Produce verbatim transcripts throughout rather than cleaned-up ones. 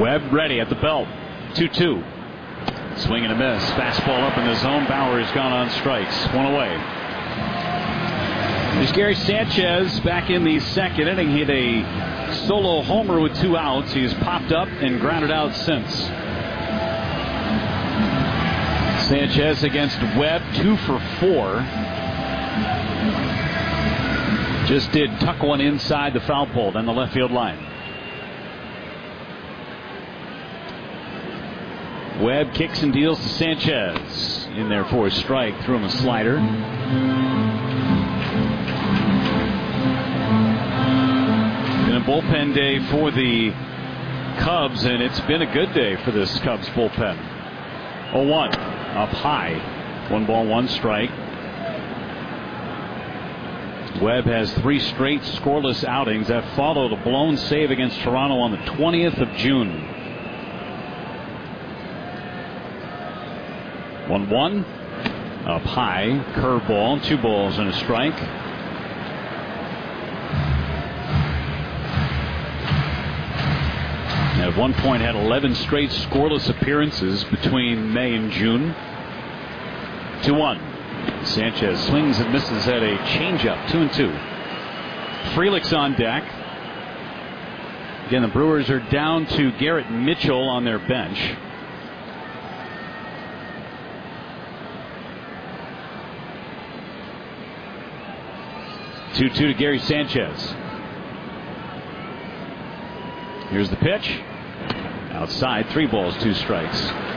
Webb ready at the belt. two two. Swing and a miss. Fastball up in the zone. Bauer has gone on strikes. One away. There's Gary Sanchez back in the second inning. He hit a solo homer with two outs. He's popped up and grounded out since. Sanchez against Webb, two for four. Just did tuck one inside the foul pole down the left field line. Webb kicks and deals to Sanchez. In there for a strike. Threw him a slider. Been a bullpen day for the Cubs, and it's been a good day for this Cubs bullpen. oh one. Up high. One ball, one strike. Webb has three straight scoreless outings that followed a blown save against Toronto on the twentieth of June. one one. Up high. Curveball. Two balls and a strike. At one point had eleven straight scoreless appearances between May and June. two one. Sanchez swings and misses at a changeup. two and two. Frelick's on deck. Again, the Brewers are down to Garrett Mitchell on their bench. two two to Gary Sanchez. Here's the pitch. Outside, three balls, two strikes.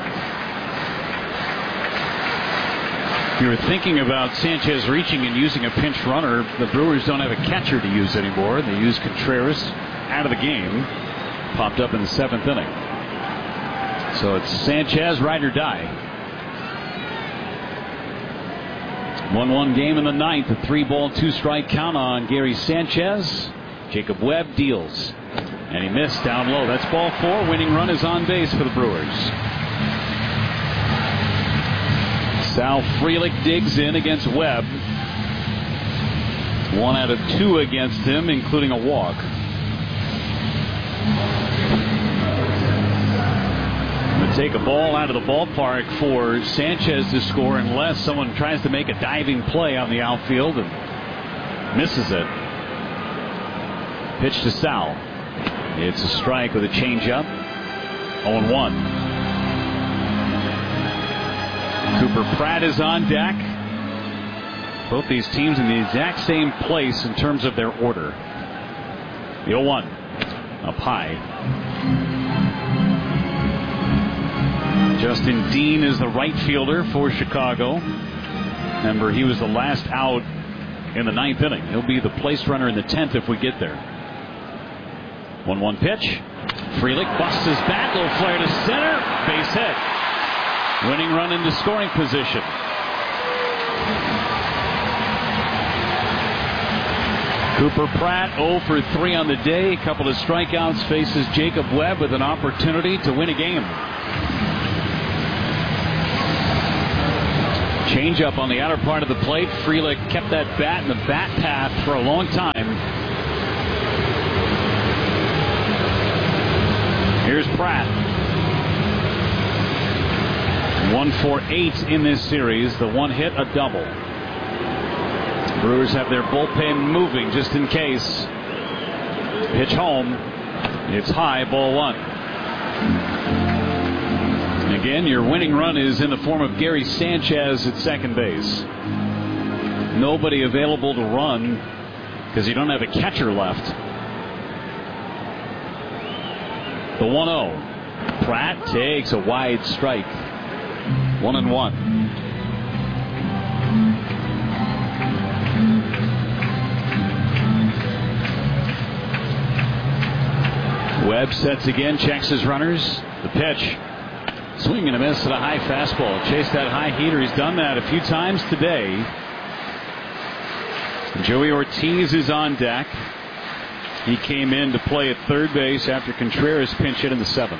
If you were thinking about Sanchez reaching and using a pinch runner, the Brewers don't have a catcher to use anymore. They use Contreras out of the game. Popped up in the seventh inning. So it's Sanchez, ride or die. one one game in the ninth. A three ball, two strike count on Gary Sanchez. Jacob Webb deals. And he missed down low. That's ball four. Winning run is on base for the Brewers. Sal Frelick digs in against Webb. One out of two against him, including a walk. It would take a ball out of the ballpark for Sanchez to score unless someone tries to make a diving play on the outfield and misses it. Pitch to Sal. It's a strike with a changeup. oh one. Cooper Pratt is on deck. Both these teams in the exact same place in terms of their order. The oh one. Up high. Justin Dean is the right fielder for Chicago. Remember, he was the last out in the ninth inning. He'll be the place runner in the tenth if we get there. one one pitch. Frelick busts his bat. Little flare to center. Base hit. Winning run into scoring position. Cooper Pratt oh for three on the day. A couple of strikeouts. Faces Jacob Webb with an opportunity to win a game. Change up on the outer part of the plate. Frelick kept that bat in the bat path for a long time. Here's Pratt. One for eight in this series. The one hit, a double. Brewers have their bullpen moving just in case. Pitch home. It's high, ball one. Again, your winning run is in the form of Gary Sanchez at second base. Nobody available to run because you don't have a catcher left. The one oh. Pratt takes a wide strike. One and one. Webb sets again, checks his runners. The pitch. Swing and a miss at a high fastball. Chase that high heater. He's done that a few times today. Joey Ortiz is on deck. He came in to play at third base after Contreras pinch hit in the seventh.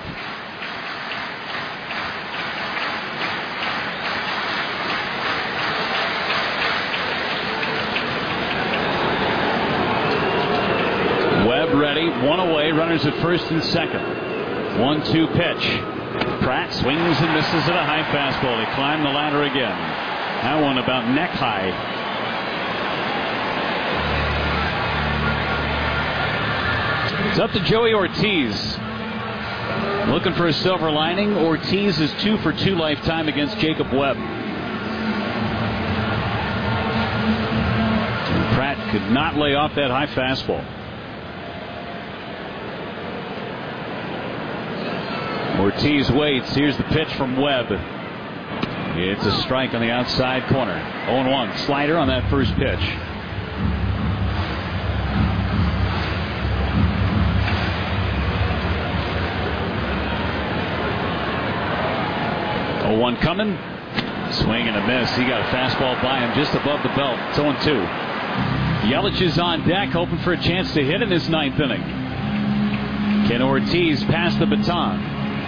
Webb ready. One away. Runners at first and second. one two pitch. Pratt swings and misses at a high fastball. He climbed the ladder again. That one about neck high. It's up to Joey Ortiz. Looking for a silver lining. Ortiz is two for two lifetime against Jacob Webb. And Pratt could not lay off that high fastball. Ortiz waits. Here's the pitch from Webb. It's a strike on the outside corner. oh and one. Slider on that first pitch. oh one coming. Swing and a miss. He got a fastball by him just above the belt. It's oh and two. Yelich is on deck, hoping for a chance to hit in this ninth inning. Can Ortiz pass the baton?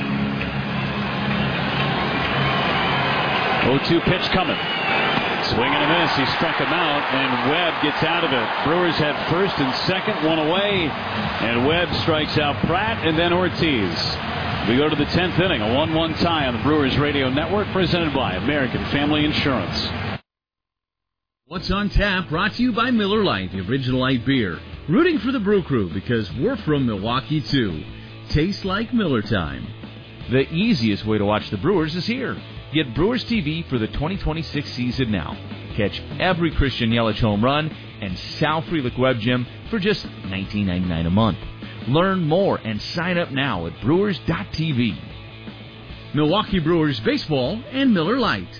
oh two pitch coming. Swing and a miss. He struck him out, and Webb gets out of it. Brewers had first and second, one away, and Webb strikes out Pratt and then Ortiz. We go to the tenth inning, a one one tie on the Brewers Radio Network, presented by American Family Insurance. What's on Tap, brought to you by Miller Lite, the original light beer. Rooting for the Brew Crew because we're from Milwaukee, too. Tastes like Miller time. The easiest way to watch the Brewers is here. Get Brewers T V for the twenty twenty-six season now. Catch every Christian Yelich home run and Sal Frelick Web Gym for just nineteen ninety-nine a month. Learn more and sign up now at brewers dot t v. Milwaukee Brewers Baseball and Miller Lite.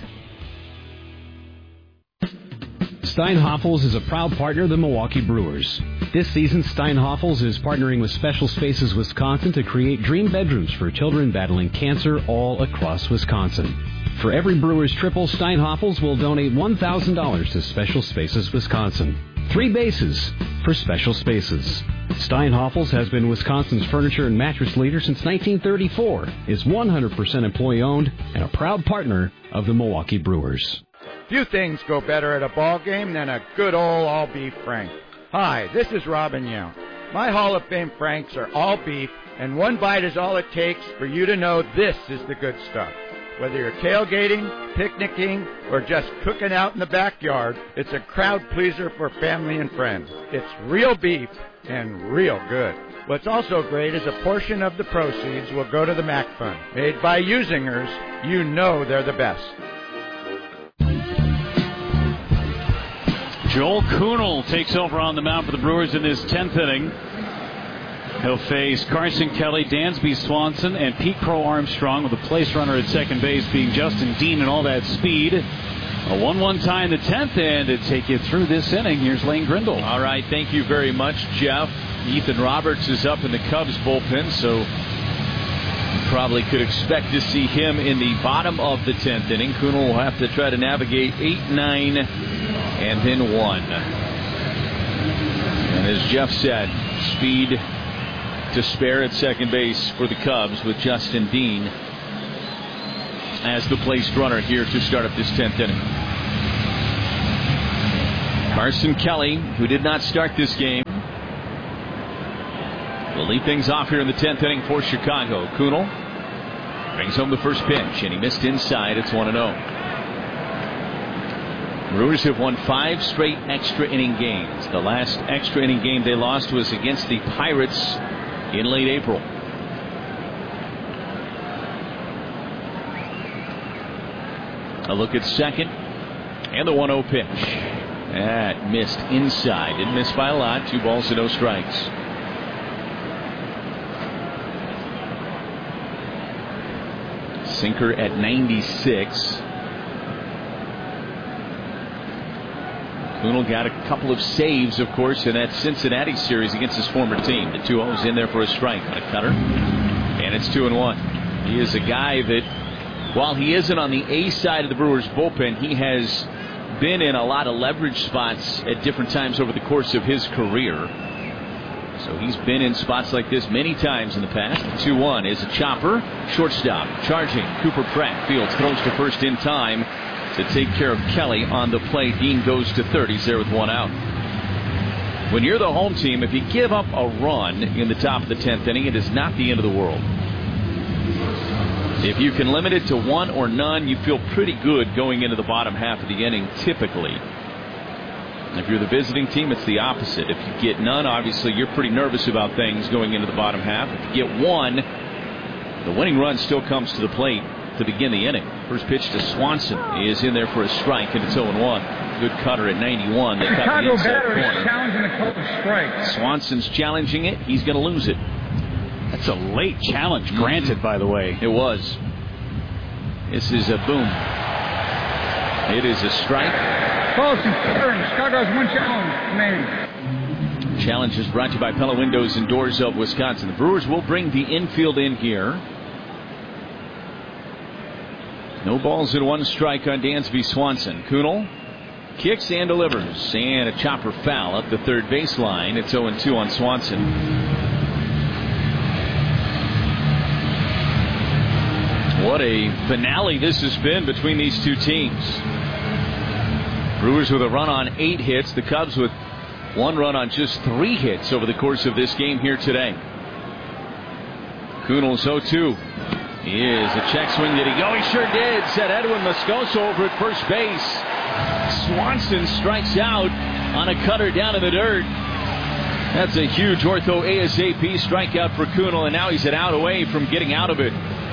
Steinhoffels is a proud partner of the Milwaukee Brewers. This season, Steinhoffels is partnering with Special Spaces Wisconsin to create dream bedrooms for children battling cancer all across Wisconsin. For every Brewers triple, Steinhoffels will donate one thousand dollars to Special Spaces Wisconsin. Three bases for Special Spaces. Steinhoffels has been Wisconsin's furniture and mattress leader since nineteen thirty-four, is one hundred percent employee-owned, and a proud partner of the Milwaukee Brewers. Few things go better at a ball game than a good old all-beef Frank. Hi, this is Robin Yount. My Hall of Fame Franks are all beef, and one bite is all it takes for you to know this is the good stuff. Whether you're tailgating, picnicking, or just cooking out in the backyard, it's a crowd pleaser for family and friends. It's real beef and real good. What's also great is a portion of the proceeds will go to the Mac Fund. Made by Usingers, you know they're the best. Joel Kuhnel takes over on the mound for the Brewers in this tenth inning. He'll face Carson Kelly, Dansby Swanson, and Pete Crow Armstrong, with the place runner at second base being Justin Dean and all that speed. A one one tie in the tenth, and to take you through this inning, here's Lane Grindle. All right, thank you very much, Jeff. Ethan Roberts is up in the Cubs bullpen, so you probably could expect to see him in the bottom of the tenth inning. Kuhnel will have to try to navigate eight, nine, and then one. And as Jeff said, speed to spare at second base for the Cubs with Justin Dean as the placed runner here to start up this tenth inning. Carson Kelly, who did not start this game, will lead things off here in the tenth inning for Chicago. Kuhnel brings home the first pitch, and he missed inside. It's one and oh. Brewers have won five straight extra inning games. The last extra inning game they lost was against the Pirates in late April. A look at second, and the one oh pitch. That missed inside. Didn't miss by a lot. Two balls and no strikes. Sinker at ninety-six. Kuhnel got a couple of saves, of course, in that Cincinnati series against his former team. The two oh's in there for a strike on a cutter, and it's two and one. He is a guy that, while he isn't on the A side of the Brewers bullpen, he has been in a lot of leverage spots at different times over the course of his career. So he's been in spots like this many times in the past. two one is a chopper. Shortstop charging. Cooper Pratt fields, throws to first in time to take care of Kelly on the plate. Dean goes to third. He's there with one out. When you're the home team, if you give up a run in the top of the tenth inning, it is not the end of the world. If you can limit it to one or none, you feel pretty good going into the bottom half of the inning, typically. If you're the visiting team, it's the opposite. If you get none, obviously you're pretty nervous about things going into the bottom half. If you get one, the winning run still comes to the plate to begin the inning. First pitch to Swanson is in there for a strike, and it's oh and one. Good cutter at ninety-one. They cut the inside corner. Challenging the call for strike. Swanson's challenging it. He's going to lose it. That's a late challenge granted, by the way. It was. This is a boom. It is a strike. Close and third. Chicago has one challenge remaining. Challenge is brought to you by Pella Windows and Doors of Wisconsin. The Brewers will bring the infield in here. No balls and one strike on Dansby Swanson. Kunal kicks and delivers. And a chopper foul up the third baseline. It's oh and two on Swanson. What a finale this has been between these two teams. Brewers with a run on eight hits. The Cubs with one run on just three hits over the course of this game here today. Kunal's oh two. Is a check swing. Did he go? He sure did. Set Edwin Moscoso over at first base. Swanson strikes out on a cutter down in the dirt. That's a huge ortho ASAP strikeout for Kunal, and now he's an out away from getting out of it.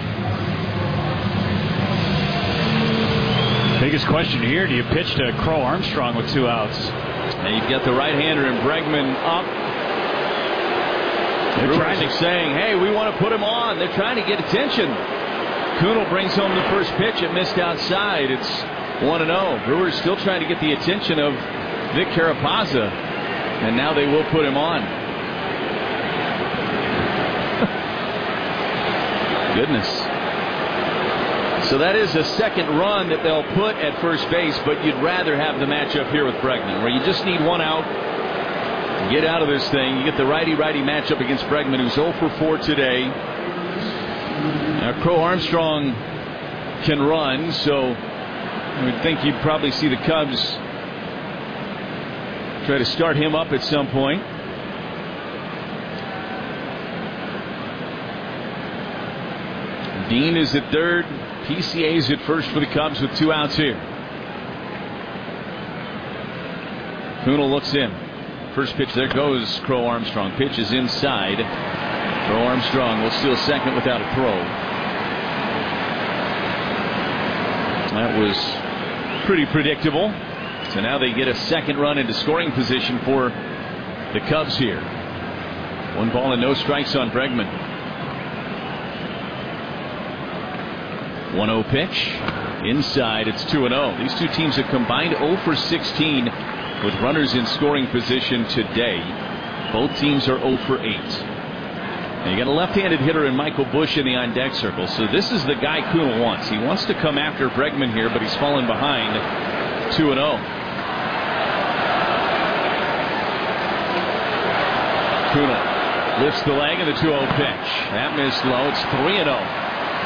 Biggest question here, do you pitch to Crow Armstrong with two outs? And you've got the right-hander and Bregman up. They're trying to saying, hey, we want to put him on. They're trying to get attention. Kunal brings home the first pitch. It missed outside. It's one and oh. Brewers still trying to get the attention of Vic Carapazza. And now they will put him on. Goodness. So that is a second run that they'll put at first base, but you'd rather have the matchup here with Bregman, where you just need one out. Get out of this thing. You get the righty-righty matchup against Bregman, who's oh for four today. Now, Crow Armstrong can run, so I would think you'd probably see the Cubs try to start him up at some point. Dean is at third. P C A's at first for the Cubs with two outs here. Kunal looks in. First pitch, there goes Crow Armstrong. Pitch is inside. Crow Armstrong will steal second without a throw. That was pretty predictable. So now they get a second run into scoring position for the Cubs here. One ball and no strikes on Bregman. one oh pitch. Inside, it's two and oh. These two teams have combined oh for sixteen with runners in scoring position today. Both teams are oh for eight. Now you got a left-handed hitter in Michael Busch in the on-deck circle, so this is the guy Kunal wants. He wants to come after Bregman here, but he's fallen behind two and oh. Kunal lifts the leg of the two oh pitch. That missed low. It's three and oh.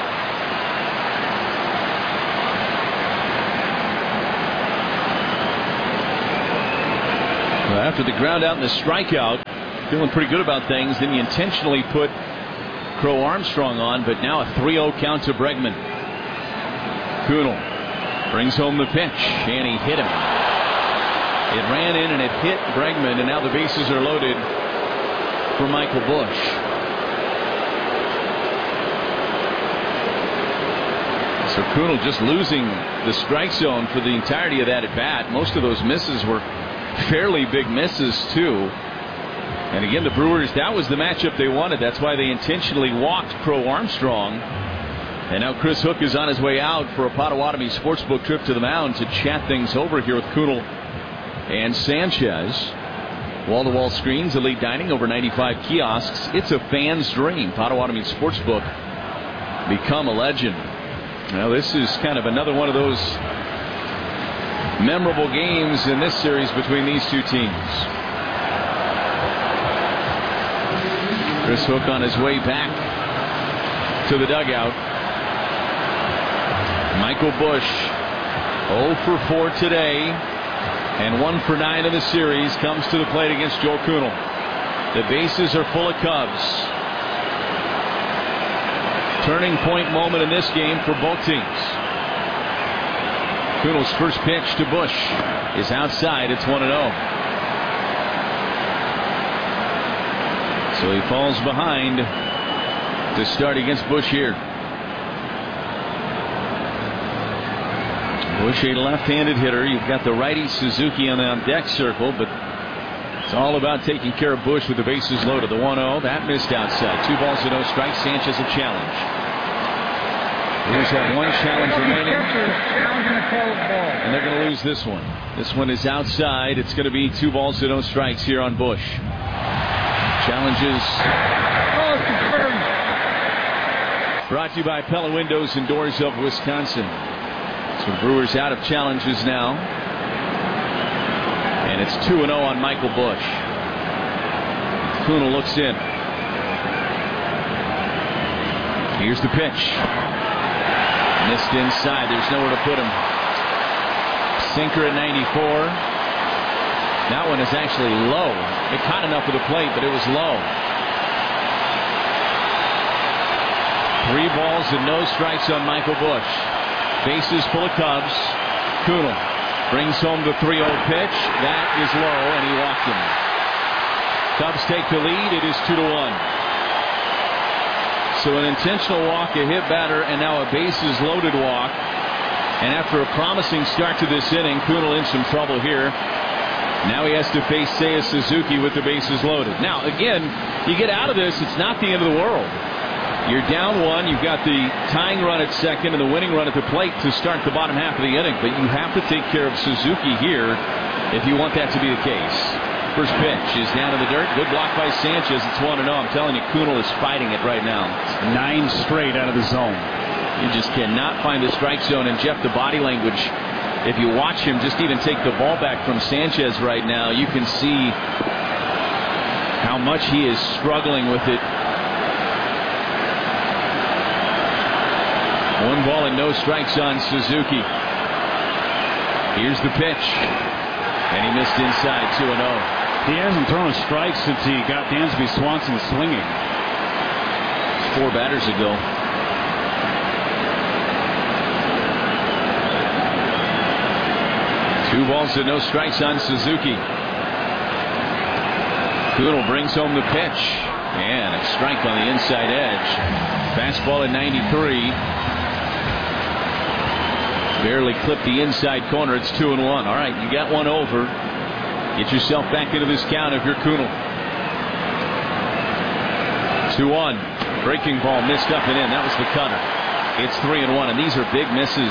After the ground out and the strikeout, feeling pretty good about things. Then you intentionally put Crow Armstrong on, but now a three oh count to Bregman. Kunal brings home the pitch, and he hit him. It ran in and it hit Bregman, and now the bases are loaded for Michael Busch. So Kunal just losing the strike zone for the entirety of that at bat. Most of those misses were fairly big misses too. And again, the Brewers, that was the matchup they wanted. That's why they intentionally walked Crow Armstrong. And now Chris Hook is on his way out for a Potawatomi Sportsbook trip to the mound to chat things over here with Kunal and Sanchez. Wall-to-wall screens, elite dining, over ninety-five kiosks. It's a fan's dream. Potawatomi Sportsbook, become a legend. Now this is kind of another one of those memorable games in this series between these two teams. Chris Hook on his way back to the dugout. Michael Busch oh for four today, and one for nine in the series, comes to the plate against Joel Kunal. The bases are full of Cubs. Turning point moment in this game for both teams. Kunal's first pitch to Bush is outside. It's one and oh. So he falls behind to start against Bush here. Bush, a left-handed hitter. You've got the righty Suzuki on the on deck circle, but it's all about taking care of Bush with the bases loaded. The one oh, that missed outside. Two balls to no strikes. Sanchez a challenge. Here's that one challenge remaining. And they're going to lose this one. This one is outside. It's going to be two balls to no strikes here on Bush. Challenges. Brought to you by Pella Windows and Doors of Wisconsin. So Brewers out of challenges now. And it's two and oh on Michael Bush. Kunal looks in. Here's the pitch. Missed inside. There's nowhere to put him. Sinker at ninety-four. That one is actually low. It caught enough of the plate, but it was low. Three balls and no strikes on Michael Bush. Bases full of Cubs. Kunal brings home the three oh pitch. That is low, and he walked him. Cubs take the lead. It is two to one. So an intentional walk, a hit batter, and now a bases loaded walk. And after a promising start to this inning, Kunal in some trouble here. Now he has to face Seiya Suzuki with the bases loaded. Now, again, you get out of this, it's not the end of the world. You're down one, you've got the tying run at second and the winning run at the plate to start the bottom half of the inning. But you have to take care of Suzuki here if you want that to be the case. First pitch is down to the dirt. Good block by Sanchez. It's one and oh. I'm telling you, Kunal is fighting it right now. Nine straight out of the zone. You just cannot find the strike zone. And Jeff, the body language, if you watch him just even take the ball back from Sanchez right now, you can see how much he is struggling with it. One ball and no strikes on Suzuki. Here's the pitch. And he missed inside, two and oh. He hasn't thrown a strike since he got Dansby Swanson swinging. Four batters ago. Two balls and no strikes on Suzuki. Kunal brings home the pitch. And a strike on the inside edge. Fastball at ninety-three. Barely clipped the inside corner. It's two and one. All right, you got one over. Get yourself back into this count if you're Kunal. two one. Breaking ball missed up and in. That was the cutter. It's three and one, and these are big misses.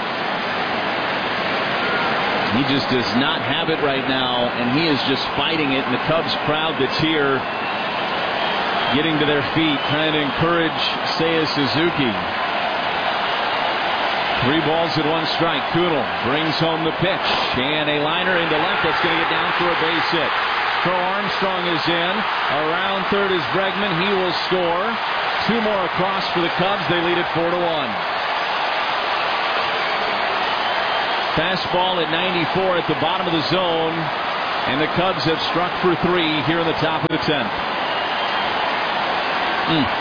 He just does not have it right now, and he is just fighting it. And the Cubs crowd that's here, getting to their feet, trying to encourage Seiya Suzuki. Three balls and one strike. Kunal brings home the pitch. And a liner into left that's going to get down for a base hit. Crow Armstrong is in. Around third is Bregman. He will score. Two more across for the Cubs. They lead it four to one. Fastball at ninety-four at the bottom of the zone. And the Cubs have struck for three here in the top of the tenth. Mm.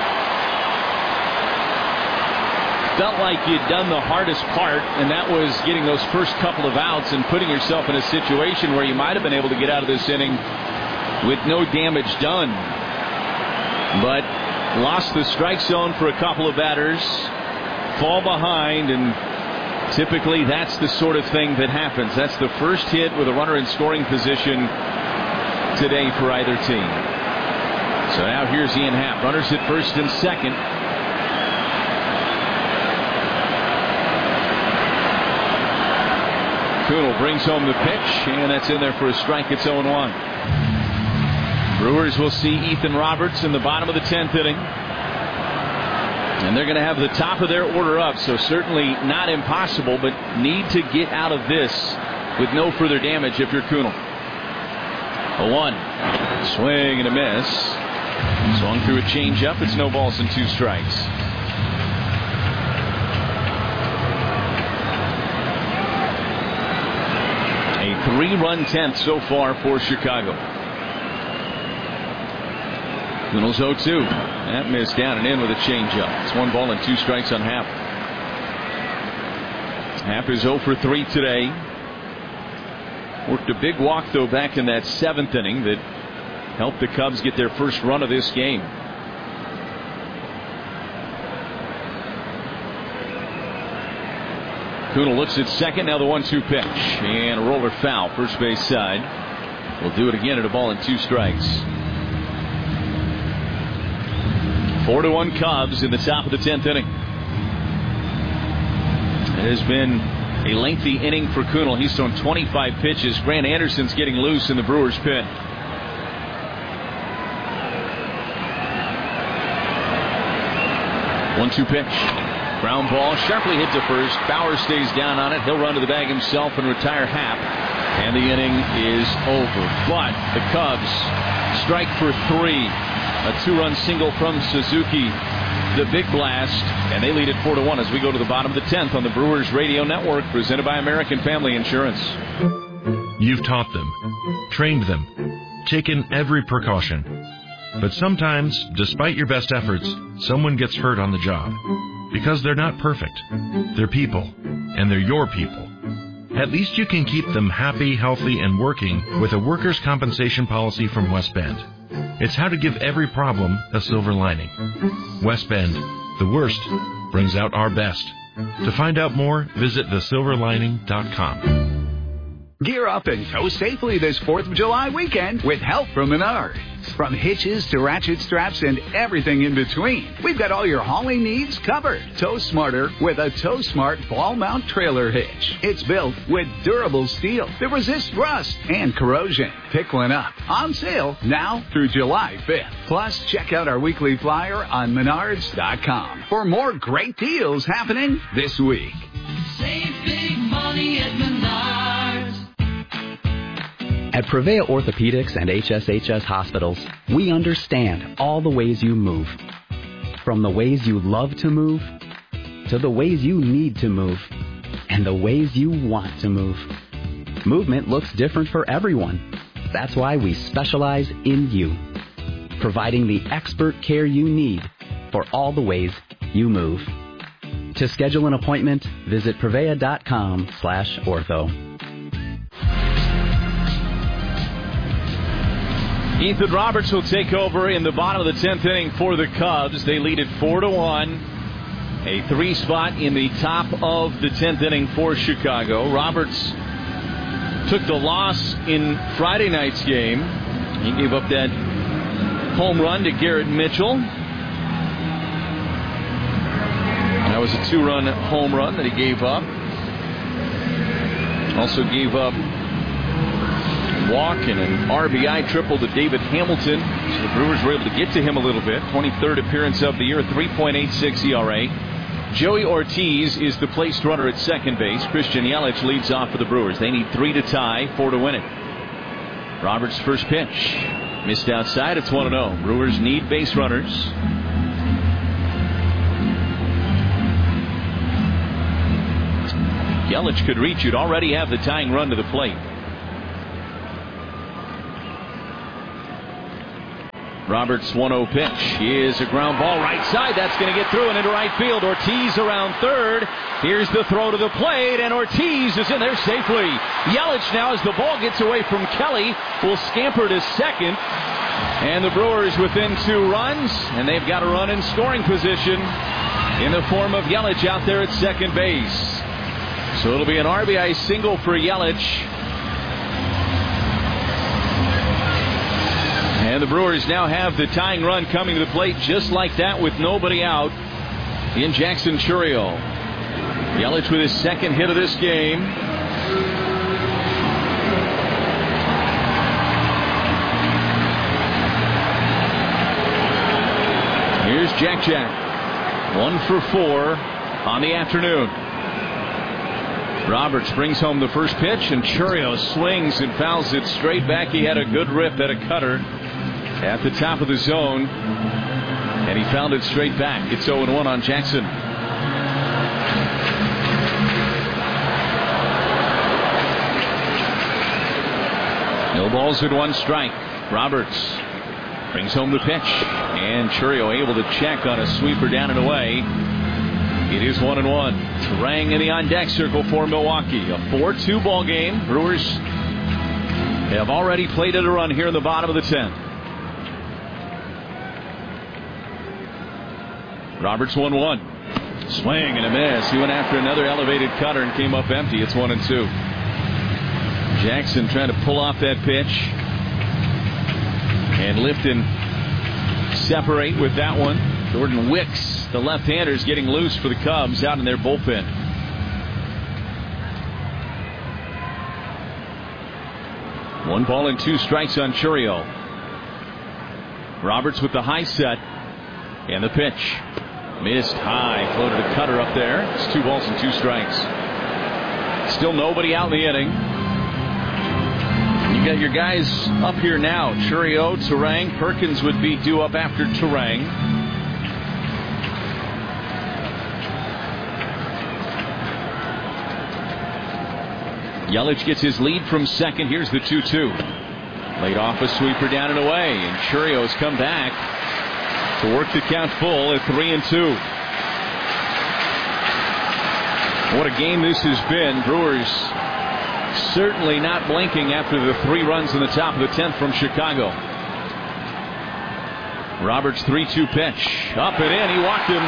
Felt like you'd done the hardest part, and that was getting those first couple of outs and putting yourself in a situation where you might have been able to get out of this inning with no damage done. But lost the strike zone for a couple of batters, fall behind, and typically that's the sort of thing that happens. That's the first hit with a runner in scoring position today for either team. So now here's Ian Happ. Runners at first and second. Kunal brings home the pitch, and that's in there for a strike. It's oh and one. Brewers will see Ethan Roberts in the bottom of the tenth inning. And they're going to have the top of their order up, so certainly not impossible, but need to get out of this with no further damage if you're Kunal. A one. Swing and a miss. Swung through a changeup. It's no balls and two strikes. Three-run tenth so far for Chicago. Kuhnel's oh two. That missed down and in with a changeup. It's one ball and two strikes on Happ. Happ is oh for three today. Worked a big walk, though, back in that seventh inning that helped the Cubs get their first run of this game. Kuhnel looks at second. Now the one two pitch. And a roller foul. First base side. We'll do it again at a ball and two strikes. Four to one Cubs in the top of the tenth inning. It has been a lengthy inning for Kuhnel. He's thrown twenty-five pitches. Grant Anderson's getting loose in the Brewers pit. one two pitch. Ground ball sharply hit to first. Bauer stays down on it. He'll run to the bag himself and retire Happ. And the inning is over. But the Cubs strike for three. A two-run single from Suzuki. The big blast. And they lead it four to one as we go to the bottom of the tenth on the Brewers Radio Network, presented by American Family Insurance. You've taught them, trained them, taken every precaution. But sometimes, despite your best efforts, someone gets hurt on the job. Because they're not perfect. They're people. And they're your people. At least you can keep them happy, healthy, and working with a workers' compensation policy from West Bend. It's how to give every problem a silver lining. West Bend, the worst brings out our best. To find out more, visit the silver lining dot com. Gear up and tow safely this fourth of July weekend with help from Menards. From hitches to ratchet straps and everything in between, we've got all your hauling needs covered. Tow smarter with a Tow Smart ball mount trailer hitch. It's built with durable steel that resists rust and corrosion. Pick one up. On sale now through July fifth. Plus, check out our weekly flyer on menards dot com for more great deals happening this week. Save big money at Menards. At Prevea Orthopedics and H S H S Hospitals, we understand all the ways you move. From the ways you love to move, to the ways you need to move, and the ways you want to move. Movement looks different for everyone. That's why we specialize in you, providing the expert care you need for all the ways you move. To schedule an appointment, visit prevea dot com slash ortho. Ethan Roberts will take over in the bottom of the tenth inning for the Cubs. They lead it four to one. A three spot in the top of the tenth inning for Chicago. Roberts took the loss in Friday night's game. He gave up that home run to Garrett Mitchell. That was a two-run home run that he gave up. Also gave up walk and an R B I triple to David Hamilton. So the Brewers were able to get to him a little bit. twenty-third appearance of the year, three point eight six E R A. Joey Ortiz is the placed runner at second base. Christian Yelich leads off for the Brewers. They need three to tie, four to win it. Roberts' first pitch. Missed outside. It's one and oh. Brewers need base runners. Yelich could reach. You'd already have the tying run to the plate. Roberts' one oh pitch is a ground ball right side. That's going to get through and into right field. Ortiz around third. Here's the throw to the plate, and Ortiz is in there safely. Yelich now, as the ball gets away from Kelly, will scamper to second. And the Brewers within two runs, and they've got a run in scoring position in the form of Yelich out there at second base. So it'll be an R B I single for Yelich. And the Brewers now have the tying run coming to the plate just like that with nobody out in Jackson Chourio. Yelich with his second hit of this game. Here's Jack Jack. One for four on the afternoon. Roberts brings home the first pitch, and Chourio swings and fouls it straight back. He had a good rip at a cutter at the top of the zone, and he fouled it straight back. It's oh and one on Jackson. No balls and one strike. Roberts Brings home the pitch. And Chourio able to check on a sweeper down and away. It is one and one. Turang in the on-deck circle for Milwaukee. A four two ball game. Brewers have already played it a run here in the bottom of the tenth. Roberts one one. Swing and a miss. He went after another elevated cutter and came up empty. It's one and two. Jackson trying to pull off that pitch. And Lifton separate with that one. Jordan Wicks, the left-hander, is getting loose for the Cubs out in their bullpen. One ball and two strikes on Chourio. Roberts with the high set. And the pitch. Missed high. Floated a cutter up there. It's two balls and two strikes. Still nobody out in the inning. You got your guys up here now. Chourio, Turang. Perkins would be due up after Turang. Yelich gets his lead from second. Here's the two two. Laid off a sweeper down and away. And Chourio's come back to work the count full at three and two. What a game this has been. Brewers certainly not blinking after the three runs in the top of the tenth from Chicago. Roberts' three two pitch. Up and in. He walked him.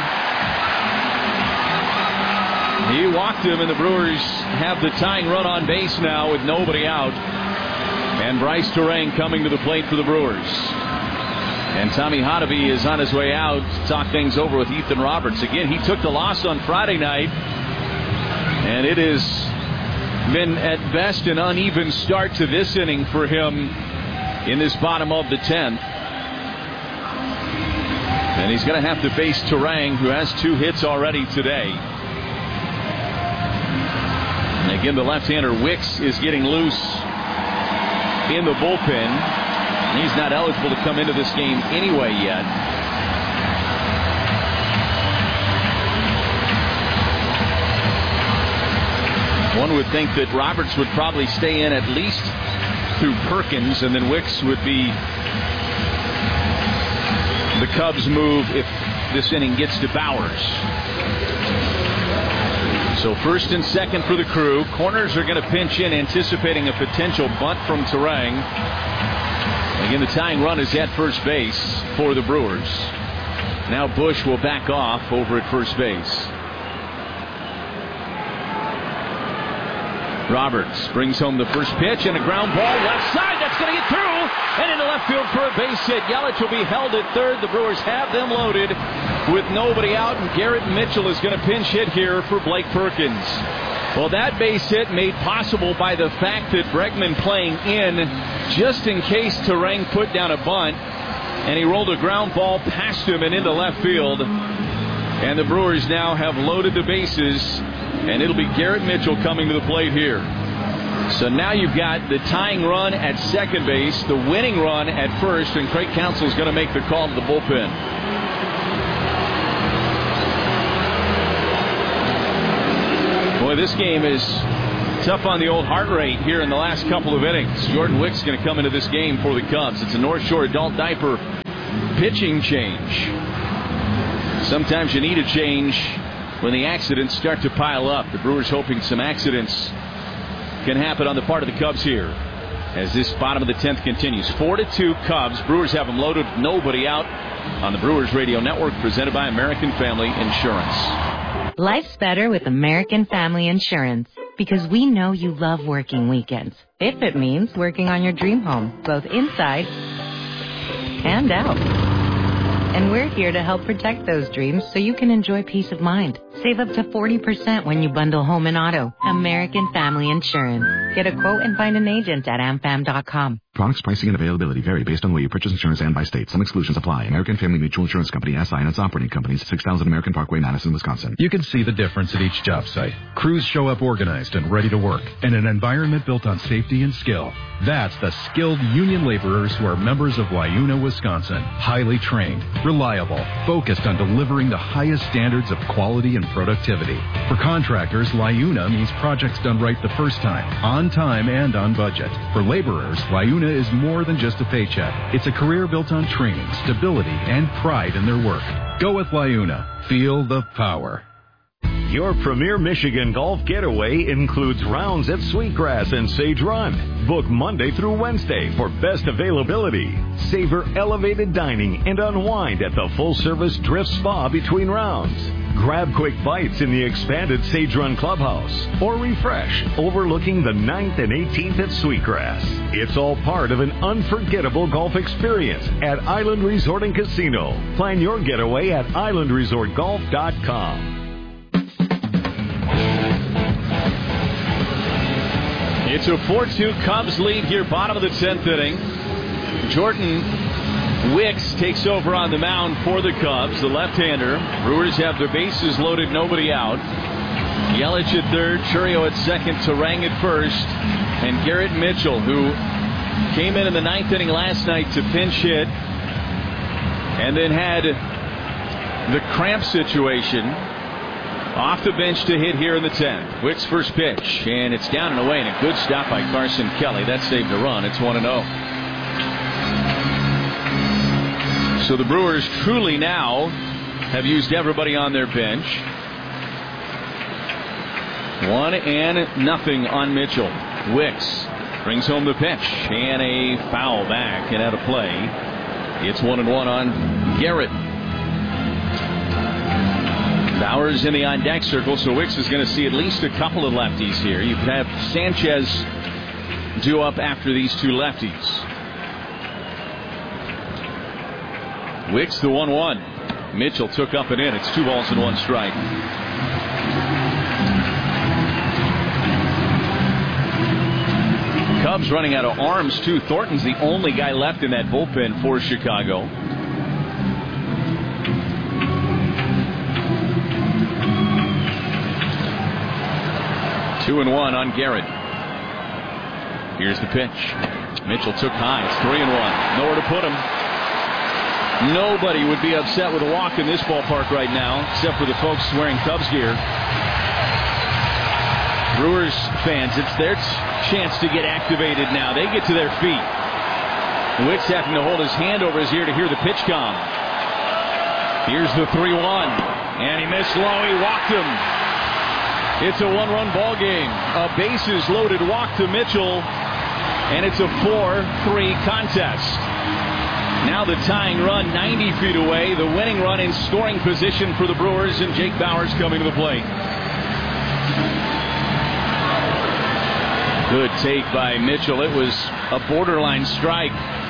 He walked him, and the Brewers have the tying run on base now with nobody out. And Bryce Turang coming to the plate for the Brewers. And Tommy Hotovy is on his way out to talk things over with Ethan Roberts. Again, he took the loss on Friday night. And it has been at best an uneven start to this inning for him in this bottom of the tenth. And he's going to have to face Turang, who has two hits already today. And again, the left-hander Wicks is getting loose in the bullpen. He's not eligible to come into this game anyway yet. One would think that Roberts would probably stay in at least through Perkins, and then Wicks would be the Cubs' move if this inning gets to Bowers. So first and second for the Crew. Corners are going to pinch in, anticipating a potential bunt from Turang. Again, the tying run is at first base for the Brewers. Now Bush will back off over at first base. Roberts brings home the first pitch and a ground ball left side. That's going to get through and into left field for a base hit. Yelich will be held at third. The Brewers have them loaded with nobody out, and Garrett Mitchell is going to pinch hit here for Blake Perkins. Well, that base hit made possible by the fact that Bregman playing in just in case Turang put down a bunt, and he rolled a ground ball past him and into left field. And the Brewers now have loaded the bases, and it'll be Garrett Mitchell coming to the plate here. So now you've got the tying run at second base, the winning run at first, and Craig Counsell is going to make the call to the bullpen. Boy, this game is tough on the old heart rate here in the last couple of innings. Jordan Wicks is going to come into this game for the Cubs. It's a North Shore adult diaper pitching change. Sometimes you need a change when the accidents start to pile up. The Brewers hoping some accidents can happen on the part of the Cubs here as this bottom of the tenth continues. Four to two Cubs. Brewers have them loaded, nobody out on the Brewers Radio Network, presented by American Family Insurance. Life's better with American Family Insurance because we know you love working weekends. If it means working on your dream home, both inside and out. And we're here to help protect those dreams so you can enjoy peace of mind. Save up to forty percent when you bundle home and auto. American Family Insurance. Get a quote and find an agent at am fam dot com. Products, pricing, and availability vary based on where you purchase insurance and by state. Some exclusions apply. American Family Mutual Insurance Company, S I and its operating companies, six thousand American Parkway, Madison, Wisconsin. You can see the difference at each job site. Crews show up organized and ready to work, in an environment built on safety and skill. That's the skilled union laborers who are members of Wayuna, Wisconsin. Highly trained, reliable, focused on delivering the highest standards of quality and productivity. For contractors, Wayuna means projects done right the first time, on time and on budget. For laborers, Wayuna Wayuna is more than just a paycheck. It's a career built on training, stability, and pride in their work. Go with Wayuna. Feel the power. Your premier Michigan golf getaway includes rounds at Sweetgrass and Sage Run. Book Monday through Wednesday for best availability. Savor elevated dining and unwind at the full-service Drift Spa between rounds. Grab quick bites in the expanded Sage Run Clubhouse or refresh overlooking the ninth and eighteenth at Sweetgrass. It's all part of an unforgettable golf experience at Island Resort and Casino. Plan your getaway at island resort golf dot com. It's a four two Cubs lead here, bottom of the tenth inning. Jordan Wicks takes over on the mound for the Cubs, the left-hander. Brewers have their bases loaded, nobody out. Yelich at third, Churio at second, Turang at first, and Garrett Mitchell, who came in in the ninth inning last night to pinch hit, and then had the cramp situation. Off the bench to hit here in the tenth. Wicks' first pitch, and it's down and away, and a good stop by Carson Kelly. That saved a run. It's one and oh. So the Brewers truly now have used everybody on their bench. One and nothing on Mitchell. Wicks brings home the pitch, and a foul back and out of play. It's one and one on Garrett. Bowers in the on-deck circle, so Wicks is going to see at least a couple of lefties here. You could have Sanchez due up after these two lefties. Wicks the one one. Mitchell took up and in. It's two balls and one strike. Cubs running out of arms, too. Thornton's the only guy left in that bullpen for Chicago. Two and one on Garrett. Here's the pitch. Mitchell took high. It's three and one. Nowhere to put him. Nobody would be upset with a walk in this ballpark right now, except for the folks wearing Cubs gear. Brewers fans, it's their chance to get activated now. They get to their feet. Wicks having to hold his hand over his ear to hear the pitch come. Here's the three one. And he missed low. He walked him. It's a one-run ball game. A bases-loaded walk to Mitchell, and it's a four three contest. Now the tying run ninety feet away. The winning run in scoring position for the Brewers, and Jake Bauers coming to the plate. Good take by Mitchell. It was a borderline strike.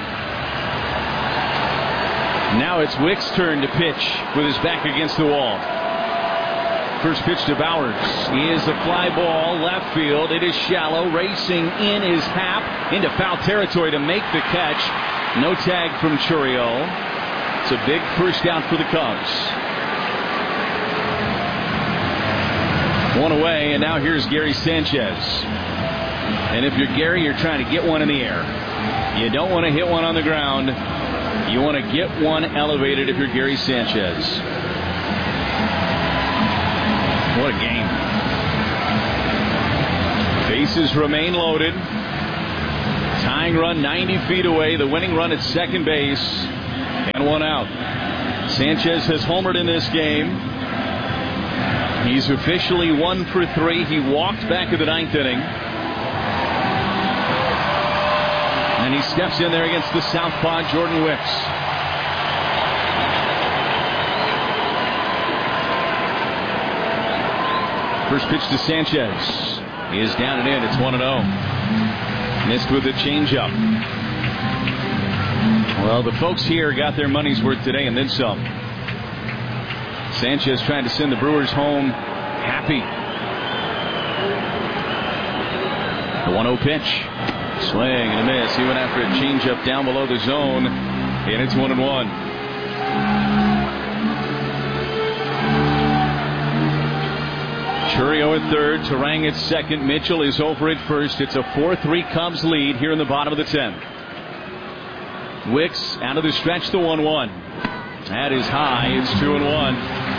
Now it's Wicks' turn to pitch with his back against the wall. First pitch to Bauers. He is a fly ball left field. It is shallow. Racing in is Happ into foul territory to make the catch. No tag from Churio. It's a big first down for the Cubs. One away, and now here's Gary Sanchez. And if you're Gary, you're trying to get one in the air. You don't want to hit one on the ground. You want to get one elevated if you're Gary Sanchez. What a game. Bases remain loaded. Tying run ninety feet away. The winning run at second base. And one out. Sanchez has homered in this game. He's officially one for three. He walked back in the ninth inning. And he steps in there against the southpaw Jordan Wicks. First pitch to Sanchez. He is down and in. It's one and oh. Missed with a changeup. Well, the folks here got their money's worth today and then some. Sanchez trying to send the Brewers home happy. The one oh pitch. Swing and a miss. He went after a changeup down below the zone. And it's one and one. Churio at third, Turang at second, Mitchell is over at first. It's a four three Cubs lead here in the bottom of the tenth. Wicks out of the stretch, the one one. That is high. It's two and one.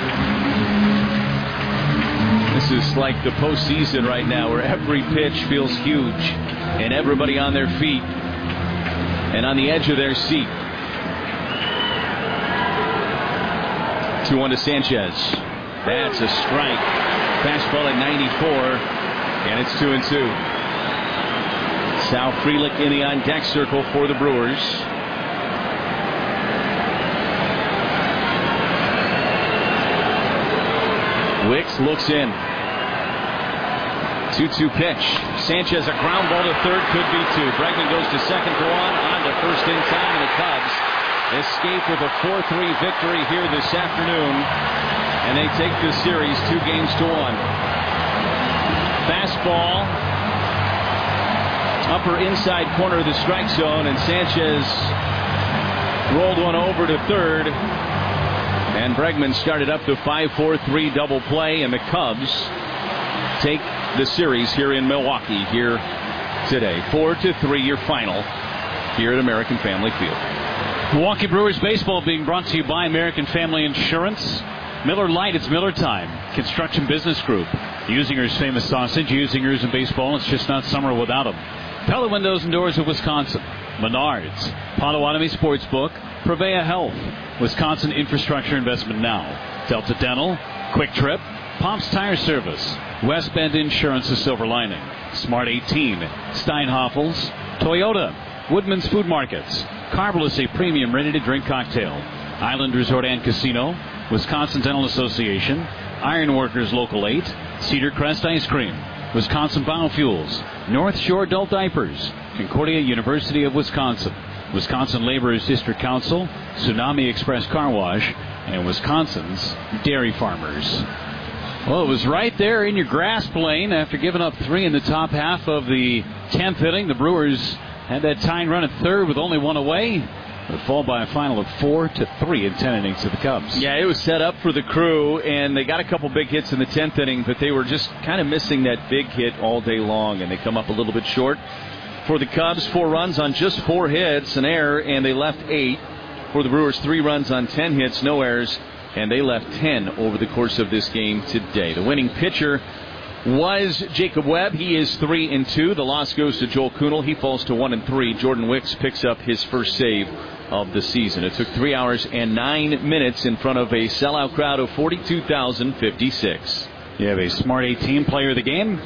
This is like the postseason right now, where every pitch feels huge and everybody on their feet. and on the edge of their seat. two one to Sanchez. That's a strike. Fastball at ninety-four, and it's two and two. Sal Frelick in the on-deck circle for the Brewers. Wicks looks in. two two pitch. Sanchez, a ground ball to third, could be two. Bregman goes to second for one, on to first in time, and the Cubs escape with a four three victory here this afternoon, and they take this series two games to one. Fastball, upper inside corner of the strike zone, and Sanchez rolled one over to third. And Bregman started up the five four three double play, and the Cubs take the series here in Milwaukee here today. four to three your final here at American Family Field. Milwaukee Brewers baseball being brought to you by American Family Insurance. Miller Lite, it's Miller time. Construction Business Group. Usinger's famous sausage. Usinger's in baseball, it's just not summer without them. Pella Windows and Doors of Wisconsin. Menards. Potawatomi Sportsbook. Prevea Health. Wisconsin Infrastructure Investment Now. Delta Dental. Quick Trip. Pomp's Tire Service. West Bend Insurance, the Silver Lining. Smart eighteen. Steinhoffels. Toyota. Woodman's Food Markets. Carbolus, a premium ready-to-drink cocktail. Island Resort and Casino. Wisconsin Dental Association. Ironworkers Local eight. Cedar Crest Ice Cream. Wisconsin Biofuels. North Shore Adult Diapers. Concordia University of Wisconsin. Wisconsin Laborers District Council. Tsunami Express Car Wash. And Wisconsin's Dairy Farmers. Well, it was right there in your grasp lane after giving up three in the top half of the tenth inning. The Brewers had that tying run at third with only one away. But fall by a final of four to three in ten innings to the Cubs. Yeah, it was set up for the Crew, and they got a couple big hits in the tenth inning, but they were just kind of missing that big hit all day long, and they come up a little bit short. For the Cubs, four runs on just four hits, an error, and they left eight. For the Brewers, three runs on ten hits, no errors, and they left ten over the course of this game today. The winning pitcher was Jacob Webb. He is three and two. The loss goes to Joel Kuhnel. He falls to one and three. Jordan Wicks picks up his first save of the season. It took three hours and nine minutes in front of a sellout crowd of forty-two thousand fifty-six. You have a Smart eighteen player of the game.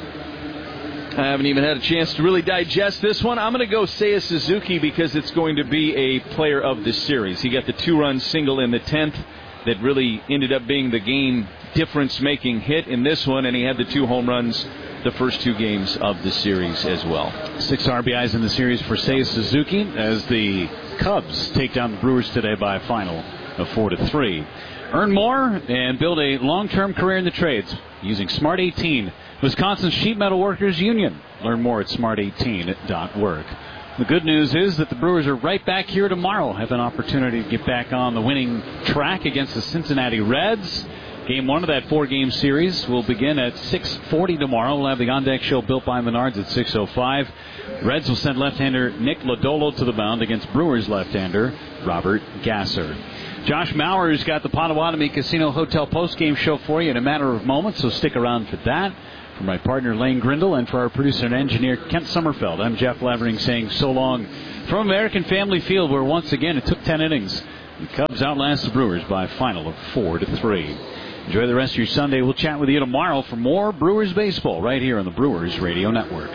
I haven't even had a chance to really digest this one. I'm going to go Seiya Suzuki because it's going to be a player of the series. He got the two-run single in the tenth that really ended up being the game difference-making hit in this one, and he had the two home runs the first two games of the series as well. Six R B Is in the series for Seiya Suzuki as the Cubs take down the Brewers today by a final of four to three. Earn more and build a long-term career in the trades using Smart eighteen, Wisconsin Sheet Metal Workers Union. Learn more at smart eighteen dot org. The good news is that the Brewers are right back here tomorrow. Have an opportunity to get back on the winning track against the Cincinnati Reds. Game one of that four-game series will begin at six forty tomorrow. We'll have the on-deck show built by Menards at six oh five. Reds will send left-hander Nick Lodolo to the mound against Brewers left-hander Robert Gasser. Josh Maurer's got the Potawatomi Casino Hotel post-game show for you in a matter of moments, so stick around for that. For my partner Lane Grindle and for our producer and engineer Kent Sommerfeld, I'm Jeff Levering saying so long from American Family Field, where once again it took ten innings. The Cubs outlast the Brewers by a final of four to three. Enjoy the rest of your Sunday. We'll chat with you tomorrow for more Brewers baseball right here on the Brewers Radio Network.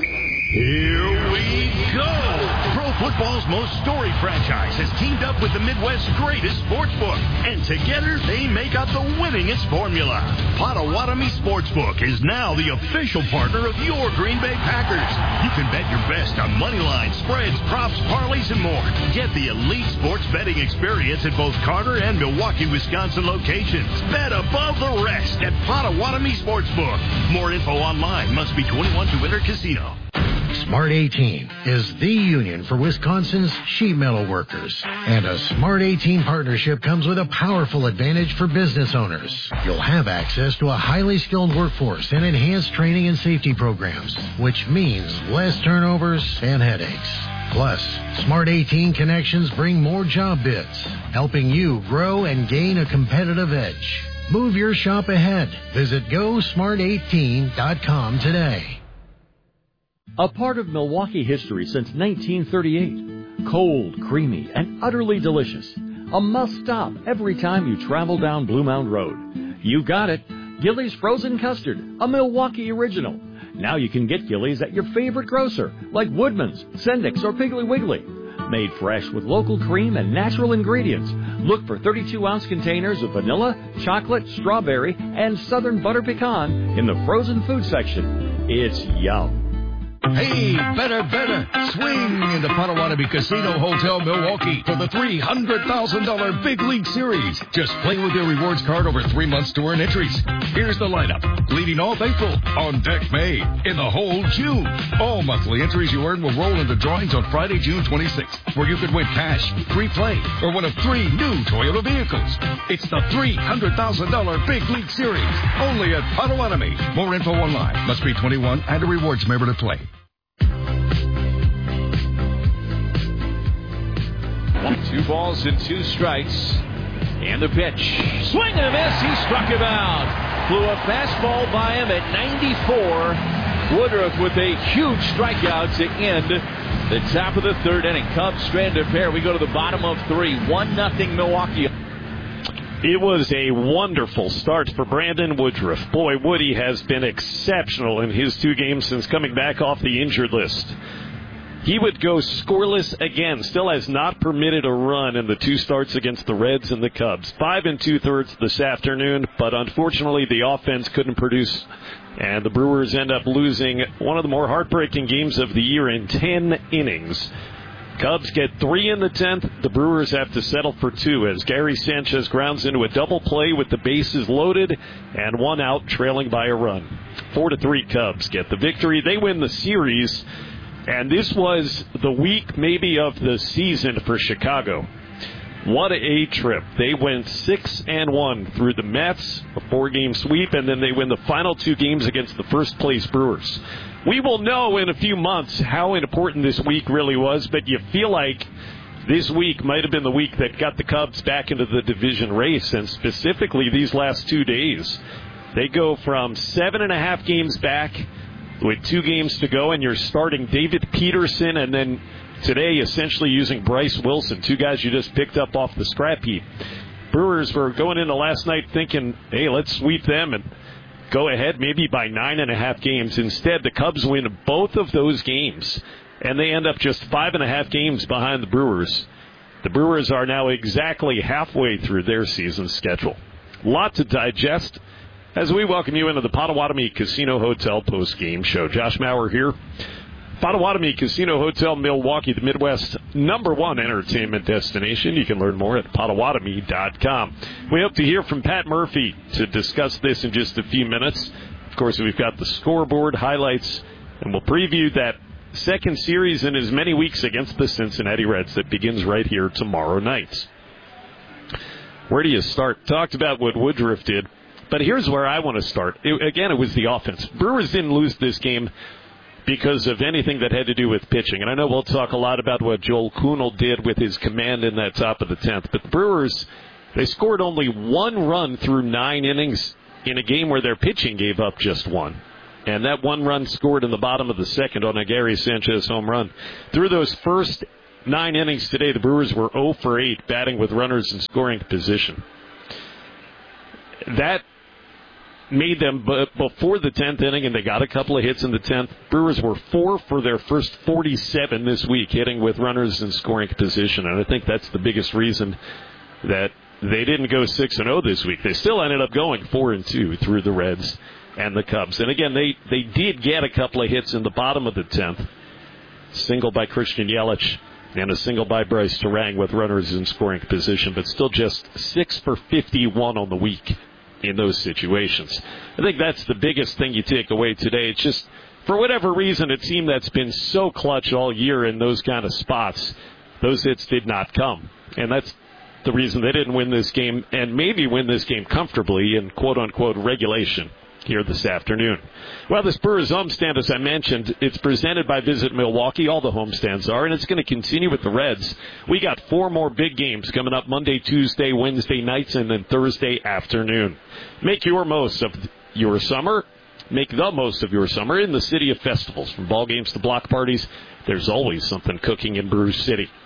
Here we go! Pro football's most storied franchise has teamed up with the Midwest's greatest sportsbook, and together they make up the winningest formula. Potawatomi Sportsbook is now the official partner of your Green Bay Packers. You can bet your best on money lines, spreads, props, parlays, and more. Get the elite sports betting experience at both Carter and Milwaukee, Wisconsin locations. Bet above the rest at Potawatomi Sportsbook. More info online. Must be twenty-one to enter casino. Smart eighteen is the union for Wisconsin's sheet metal workers. And a Smart eighteen partnership comes with a powerful advantage for business owners. You'll have access to a highly skilled workforce and enhanced training and safety programs, which means less turnovers and headaches. Plus, Smart eighteen connections bring more job bids, helping you grow and gain a competitive edge. Move your shop ahead. Visit go smart eighteen dot com today. A part of Milwaukee history since nineteen thirty-eight, Cold, creamy, and utterly delicious. A must-stop every time you travel down Blue Mound Road. You got it. Gillies Frozen Custard, a Milwaukee original. Now you can get Gillies at your favorite grocer, like Woodman's, Sendik's, or Piggly Wiggly. Made fresh with local cream and natural ingredients. Look for thirty-two ounce containers of vanilla, chocolate, strawberry, and southern butter pecan in the frozen food section. It's yum. Hey, better, better. Swing into Potawatomi Casino Hotel Milwaukee for the three hundred thousand dollars Big League Series. Just play with your rewards card over three months to earn entries. Here's the lineup. Leading all faithful. On deck May. In the hole June. All monthly entries you earn will roll into drawings on Friday, June twenty-sixth, where you could win cash, free play, or one of three new Toyota vehicles. It's the three hundred thousand dollars Big League Series. Only at Potawatomi. More info online. Must be twenty-one and a rewards member to play. Two balls and two strikes. And the pitch. Swing and a miss. He struck him out. Flew a fastball by him at ninety-four. Woodruff with a huge strikeout to end the top of the third inning. Cubs stranded a pair. We go to the bottom of three. One nothing Milwaukee. It was a wonderful start for Brandon Woodruff. Boy, Woody has been exceptional in his two games since coming back off the injured list. He would go scoreless again, still has not permitted a run in the two starts against the Reds and the Cubs. Five and two-thirds this afternoon, but unfortunately the offense couldn't produce, and the Brewers end up losing one of the more heartbreaking games of the year in ten innings. Cubs get three in the tenth. The Brewers have to settle for two as Gary Sanchez grounds into a double play with the bases loaded and one out, trailing by a run. Four to three Cubs get the victory. They win the series. And this was the week maybe of the season for Chicago. What a trip. They went six and one through the Mets, a four-game sweep, and then they win the final two games against the first-place Brewers. We will know in a few months how important this week really was, but you feel like this week might have been the week that got the Cubs back into the division race, and specifically these last two days. They go from seven and a half games back with two games to go, and you're starting David Peterson, and then today essentially using Bryce Wilson, two guys you just picked up off the scrap heap. Brewers were going into last night thinking, hey, let's sweep them and go ahead maybe by nine and a half games. Instead, the Cubs win both of those games, and they end up just five and a half games behind the Brewers. The Brewers are now exactly halfway through their season schedule. A lot to digest as we welcome you into the Potawatomi Casino Hotel post-game show. Josh Maurer here. Potawatomi Casino Hotel, Milwaukee, the Midwest number one entertainment destination. You can learn more at potawatomi dot com. We hope to hear from Pat Murphy to discuss this in just a few minutes. Of course, we've got the scoreboard highlights, and we'll preview that second series in as many weeks against the Cincinnati Reds that begins right here tomorrow night. Where do you start? Talked about what Woodruff did. But here's where I want to start. It, again, it was the offense. Brewers didn't lose this game because of anything that had to do with pitching. And I know we'll talk a lot about what Joel Kuhnel did with his command in that top of the tenth. But the Brewers, they scored only one run through nine innings in a game where their pitching gave up just one. And that one run scored in the bottom of the second on a Gary Sanchez home run. Through those first nine innings today, the Brewers were oh for eight, batting with runners in scoring position. That made them b- before the tenth inning, and they got a couple of hits in the tenth. Brewers were four for their first forty-seven this week, hitting with runners in scoring position. And I think that's the biggest reason that they didn't go six and oh this week. They still ended up going four and two through the Reds and the Cubs. And again, they, they did get a couple of hits in the bottom of the tenth. Single by Christian Yelich and a single by Bryce Turang with runners in scoring position, but still just six for fifty-one on the week in those situations. I think that's the biggest thing you take away today. It's just, for whatever reason, a team that's been so clutch all year in those kind of spots, those hits did not come. And that's the reason they didn't win this game, and maybe win this game comfortably in quote-unquote regulation here this afternoon. Well, this Brewers homestand, as I mentioned, it's presented by Visit Milwaukee. All the homestands are, and it's going to continue with the Reds. We got four more big games coming up Monday, Tuesday, Wednesday nights, and then Thursday afternoon. Make your most of your summer. Make the most of your summer in the city of festivals. From ball games to block parties, there's always something cooking in Brew City.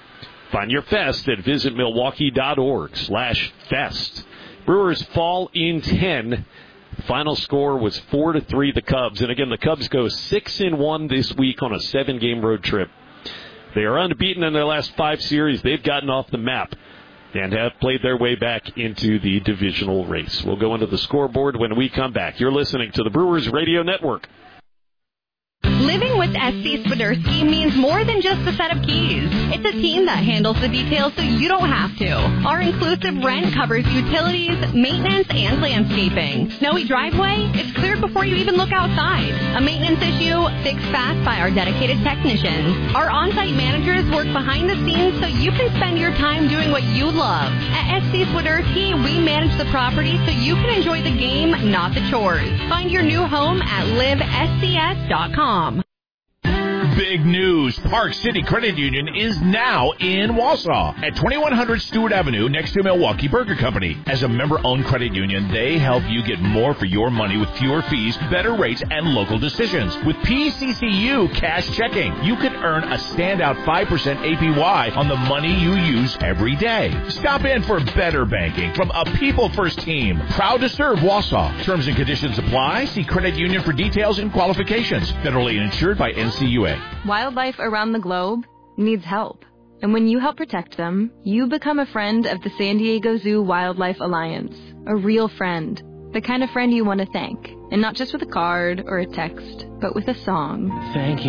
Find your fest at visitmilwaukee.org slash fest. Brewers fall in ten. Final score was four to three, the Cubs. And again, the Cubs go six and one this week on a seven-game road trip. They are unbeaten in their last five series. They've gotten off the map and have played their way back into the divisional race. We'll go into the scoreboard when we come back. You're listening to the Brewers Radio Network. Living with S C Swiderski means more than just a set of keys. It's a team that handles the details so you don't have to. Our inclusive rent covers utilities, maintenance, and landscaping. Snowy driveway? It's cleared before you even look outside. A maintenance issue? Fixed fast by our dedicated technicians. Our on-site managers work behind the scenes so you can spend your time doing what you love. At S C Swiderski, we manage the property so you can enjoy the game, not the chores. Find your new home at live S C S dot com. Big news. Park City Credit Union is now in Wausau at twenty-one hundred Stewart Avenue next to Milwaukee Burger Company. As a member-owned credit union, they help you get more for your money with fewer fees, better rates, and local decisions. With P C C U Cash Checking, you can earn a standout five percent A P Y on the money you use every day. Stop in for better banking from a people-first team. Proud to serve Wausau. Terms and conditions apply. See credit union for details and qualifications. Federally insured by N C U A. Wildlife around the globe needs help. And when you help protect them, you become a friend of the San Diego Zoo Wildlife Alliance. A real friend. The kind of friend you want to thank. And not just with a card or a text, but with a song. Thank you.